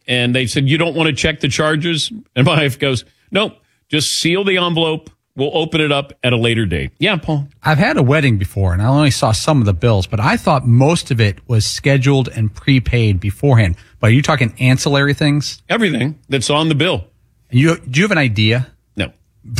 and they said, you don't want to check the charges? And my wife goes, nope, just seal the envelope. We'll open it up at a later date. Yeah, Paul. I've had a wedding before, and I only saw some of the bills, but I thought most of it was scheduled and prepaid beforehand. But are you talking ancillary things? Everything that's on the bill. Do you have an idea? No.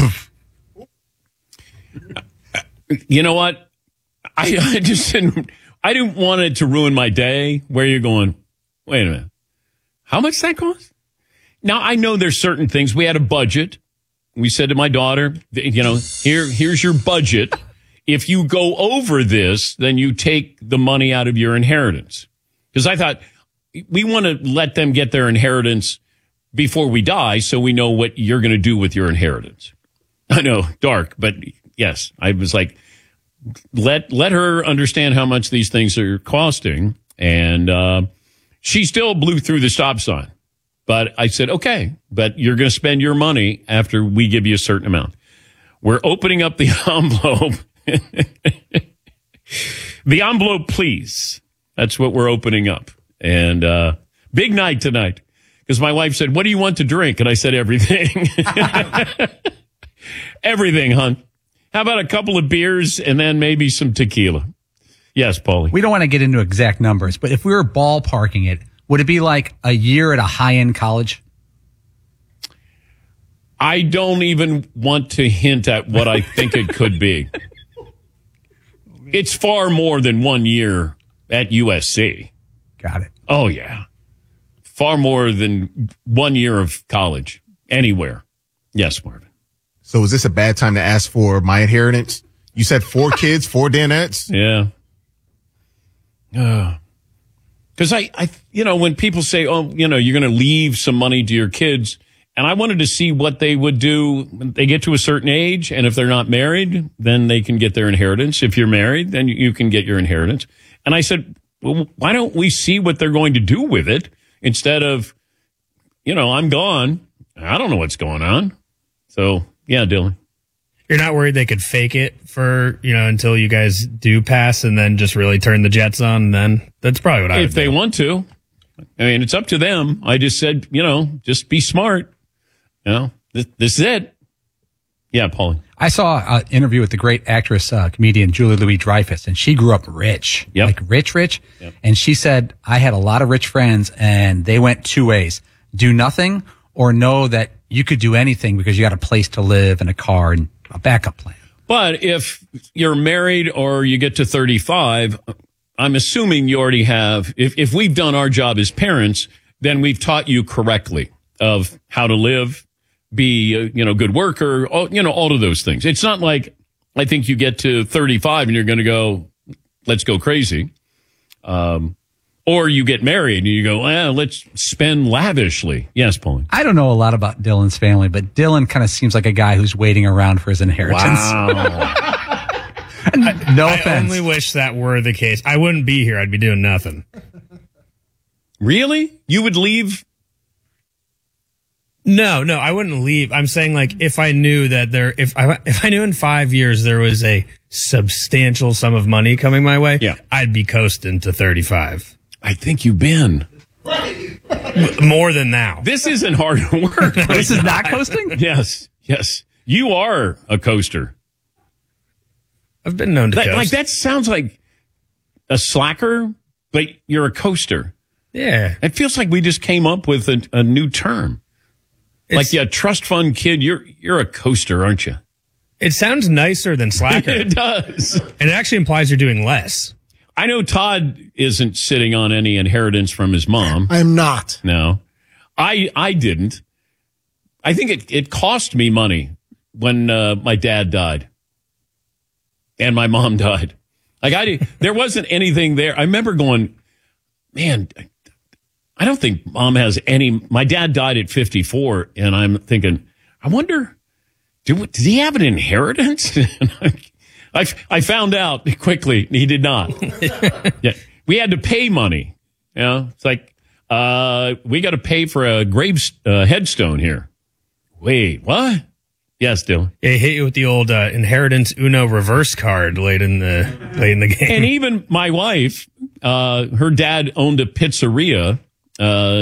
You know what? I just didn't want it to ruin my day where you're going, wait a minute, how much that cost? Now, I know there's certain things. We had a budget. We said to my daughter, here's your budget. If you go over this, then you take the money out of your inheritance. Because I thought we want to let them get their inheritance before we die so we know what you're going to do with your inheritance. I know, dark, but yes, I was like, let her understand how much these things are costing. And she still blew through the stop sign. But I said, okay, but you're going to spend your money after we give you a certain amount. We're opening up the envelope. The envelope, please. That's what we're opening up. And big night tonight. Because my wife said, what do you want to drink? And I said, everything. Everything, hon. How about a couple of beers and then maybe some tequila? Yes, Paulie. We don't want to get into exact numbers, but if we were ballparking it, would it be like a year at a high-end college? I don't even want to hint at what I think it could be. It's far more than 1 year at USC. Got it. Oh, yeah. Far more than 1 year of college anywhere. Yes, Marvin. So is this a bad time to ask for my inheritance? You said 4 kids, 4 Danettes? Yeah. Because when people say, oh, you're going to leave some money to your kids, and I wanted to see what they would do when they get to a certain age, and if they're not married, then they can get their inheritance. If you're married, then you can get your inheritance. And I said, well, why don't we see what they're going to do with it instead of, I'm gone. I don't know what's going on. So, yeah, Dylan. You're not worried they could fake it for, until you guys do pass and then just really turn the jets on? And then that's probably what I would do. If they want to. I mean, it's up to them. I just said, just be smart. This is it. Yeah, Paulie. I saw an interview with the great actress, comedian Julie Louis-Dreyfus, and she grew up rich. Yep. Like rich. Yep. And she said, I had a lot of rich friends, and they went 2 ways. Do nothing or know that you could do anything because you got a place to live and a car and a backup plan. But if you're married or you get to 35, I'm assuming you already have, if we've done our job as parents, then we've taught you correctly of how to live, be a good worker, all of those things. It's not like I think you get to 35 and you're going to go, let's go crazy. Or you get married and you go, let's spend lavishly. Yes, Pauline. I don't know a lot about Dylan's family, but Dylan kind of seems like a guy who's waiting around for his inheritance. Wow. No I offense. only wish that were the case. I wouldn't be here. I'd be doing nothing. Really? You would leave? No, I wouldn't leave. I'm saying if I knew that if I knew in 5 years there was a substantial sum of money coming my way, yeah, I'd be coasting to 35. I think you've been. More than now. This isn't hard work. This is not coasting? Yes. You are a coaster. I've been known to coast. That sounds like a slacker, but you're a coaster. Yeah. It feels like we just came up with a new term. Trust fund kid, you're a coaster, aren't you? It sounds nicer than slacker. It does. And it actually implies you're doing less. I know Todd isn't sitting on any inheritance from his mom. I am not. No. I didn't. I think it cost me money when my dad died and my mom died. There wasn't anything there. I remember going, man, I don't think mom has any. My dad died at 54, and I'm thinking, I wonder, did he have an inheritance? I found out quickly he did not. Yeah, we had to pay money. It's like we got to pay for a headstone here. Wait, what? Yes, Dylan. It hit you with the old inheritance Uno reverse card late in the game. And even my wife, her dad owned a pizzeria.